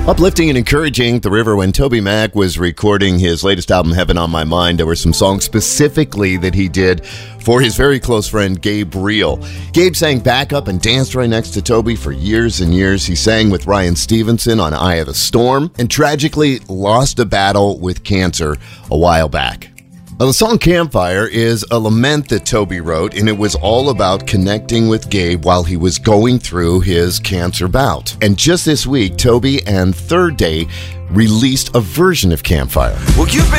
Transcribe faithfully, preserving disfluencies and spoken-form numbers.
Uplifting and encouraging the river. When Toby Mac was recording his latest album, Heaven on My Mind, there were some songs specifically that he did for his very close friend, Gabe Reel. Gabe sang backup and danced right next to Toby for years and years. He sang with Ryan Stevenson on Eye of the Storm and tragically lost a battle with cancer a while back. Now, the song Campfire is a lament that Toby wrote, and it was all about connecting with Gabe while he was going through his cancer bout. And just this week, Toby and Third Day released a version of Campfire. Well, you've been